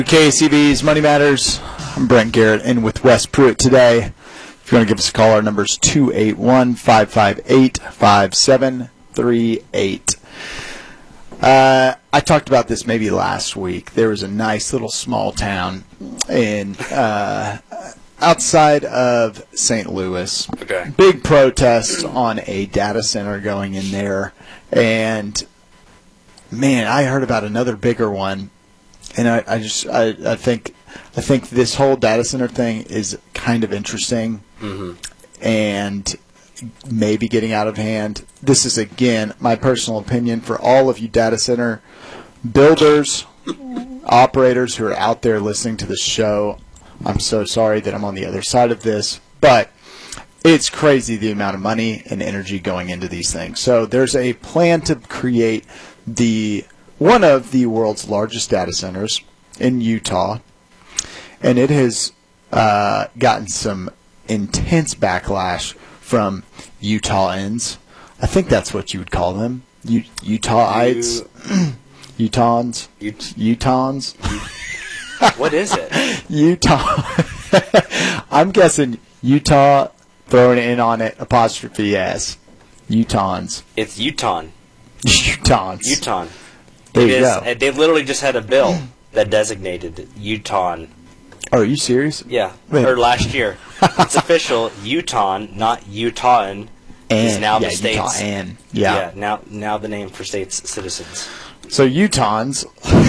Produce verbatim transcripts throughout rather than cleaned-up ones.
K C B's Money Matters. I'm Brent Garrett, and with Wes Pruitt today. If you want to give us a call, our number is two eight one, five five eight, five seven three eight. Uh, I talked about this maybe last week. There was a nice little small town in uh, outside of Saint Louis. Okay. Big protest on a data center going in there, and man, I heard about another bigger one. And I, I just I, I think I think this whole data center thing is kind of interesting, mm-hmm. and maybe getting out of hand. This is, again, my personal opinion for all of you data center builders, operators who are out there listening to the show. I'm so sorry that I'm on the other side of this, but it's crazy the amount of money and energy going into these things. So there's a plan to create the one of the world's largest data centers in Utah, and it has uh, gotten some intense backlash from Utahans. I think that's what you would call them, U- Utahites, You, Utahns, Ut- Utahns. What is it? Utah. I'm guessing Utah, throwing in on it apostrophe s. Utahns. It's Utah. Utahns. Utah. There It you is, go. and They literally just had a bill that designated Utah. Oh, are you serious? Yeah, Wait. or last year. It's official. Utah, not Utahan, is And now yeah, the state's. Utah and yeah. yeah, now now the name for state's citizens. So Utahns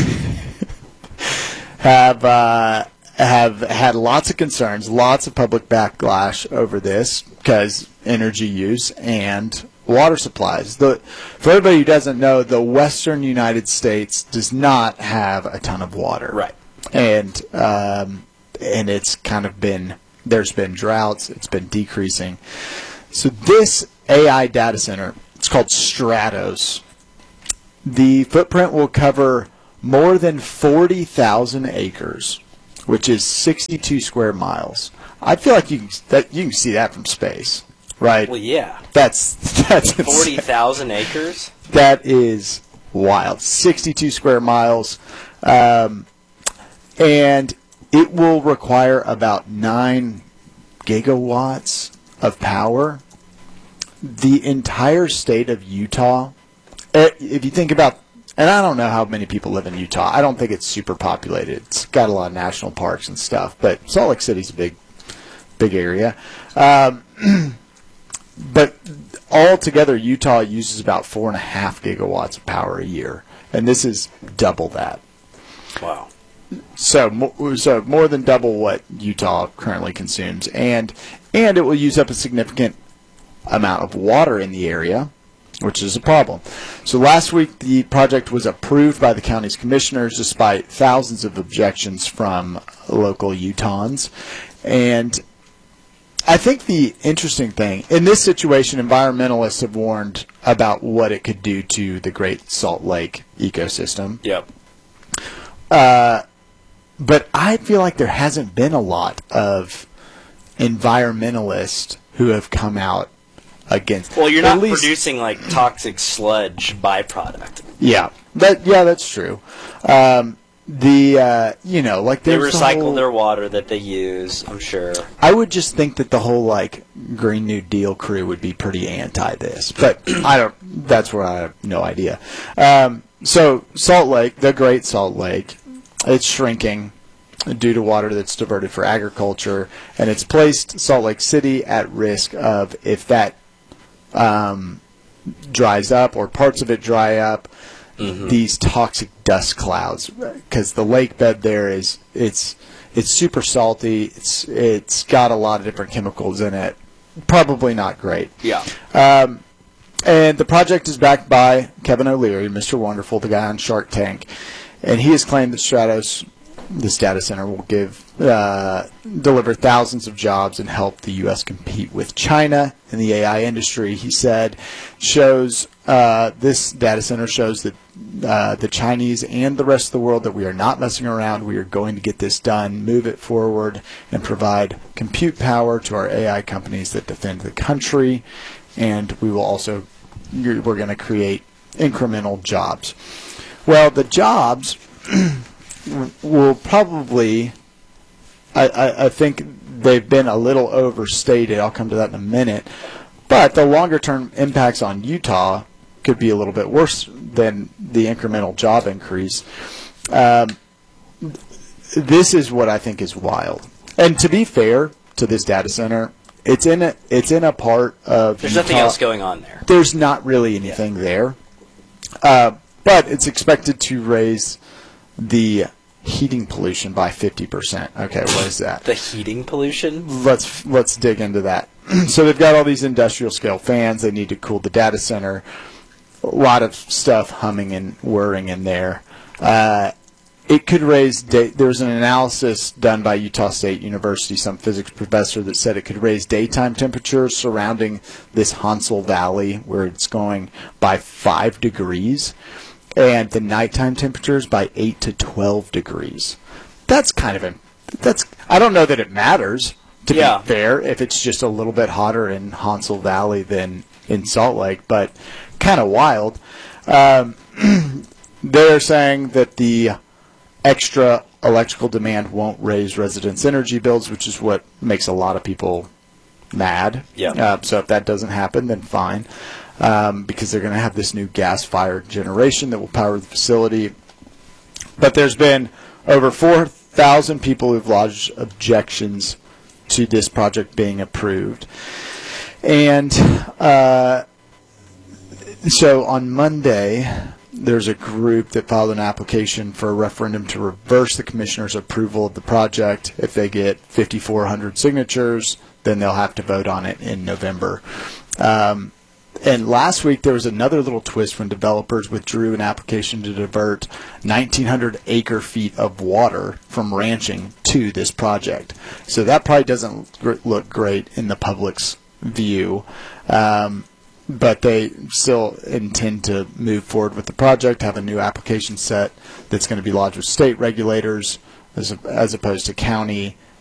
have uh, have had lots of concerns, lots of public backlash over this because energy use and water supplies. The, for everybody who doesn't know, the western United States does not have a ton of water. Right. And um, and it's kind of been, there's been droughts, it's been decreasing. So this A I data center, it's called Stratos. The footprint will cover more than forty thousand acres, which is sixty-two square miles. I feel like you can, that, you can see that from space, right? Well, yeah. That's that's Forty thousand acres. That is wild. sixty-two square miles, um, and it will require about nine gigawatts of power. The entire state of Utah. If you think about, and I don't know how many people live in Utah. I don't think it's super populated. It's got a lot of national parks and stuff, but Salt Lake City's a big, big area. Um, but altogether, Utah uses about four and a half gigawatts of power a year, and this is double that. Wow. So, so more than double what Utah currently consumes, and and it will use up a significant amount of water in the area, which is a problem. So last week, the project was approved by the county's commissioners despite thousands of objections from local Utahns. And I think the interesting thing, in this situation, environmentalists have warned about what it could do to the Great Salt Lake ecosystem. Yep. Uh, but I feel like there hasn't been a lot of environmentalists who have come out against. Well, you're at not least, producing like toxic sludge byproduct. Yeah, that yeah, that's true. Um, the uh, you know, like They there's the recycle whole, their water that they use, I'm sure. I would just think that the whole like Green New Deal crew would be pretty anti this, but I don't. That's where I have no idea. Um, so Salt Lake, the Great Salt Lake, it's shrinking due to water that's diverted for agriculture, and it's placed Salt Lake City at risk of, if that um, dries up or parts of it dry up, Mm-hmm. these toxic dust clouds, because the lake bed there is it's it's super salty. It's it's got a lot of different chemicals in it. Probably not great. Yeah. Um, and the project is backed by Kevin O'Leary, Mister Wonderful, the guy on Shark Tank, and he has claimed that Stratos, this data center, will give uh, deliver thousands of jobs and help the U S compete with China in the A I industry. He said, shows uh, this data center shows that uh, the Chinese and the rest of the world that we are not messing around. We are going to get this done, move it forward, and provide compute power to our A I companies that defend the country. And we will also, we're going to create incremental jobs. Well, the jobs will probably, I, I, I think they've been a little overstated. I'll come to that in a minute. But the longer-term impacts on Utah could be a little bit worse than the incremental job increase. Um, this is what I think is wild. And to be fair to this data center, it's in a, it's in a part of There's Utah. nothing else going on there. There's not really anything yeah. there. Uh, but it's expected to raise the heating pollution by fifty percent. Okay, what is that? The heating pollution? Let's let's dig into that. So they've got all these industrial scale fans. They need to cool the data center. A lot of stuff humming and whirring in there. Uh, it could raise, day, there was an analysis done by Utah State University, some physics professor, that said it could raise daytime temperatures surrounding this Hansel Valley, where it's going, by five degrees, and the nighttime temperatures by eight to twelve degrees. That's kind of a, that's, I don't know that it matters, to yeah. be fair, if it's just a little bit hotter in Hansel Valley than in Salt Lake, but kind of wild. Um, they're saying that the extra electrical demand won't raise residents' energy bills, which is what makes a lot of people mad. Yeah. Uh, so if that doesn't happen, then fine, um, because they're going to have this new gas-fired generation that will power the facility. But there's been over four thousand people who've lodged objections to this project being approved. And uh, so on Monday, there's a group that filed an application for a referendum to reverse the commissioner's approval of the project. If they get fifty-four hundred signatures, then they'll have to vote on it in November. Um, and last week, there was another little twist when developers withdrew an application to divert nineteen hundred acre feet of water from ranching to this project. So that probably doesn't look great in the public's view. Um, But they still intend to move forward with the project, have a new application set that's going to be lodged with state regulators as, as opposed to county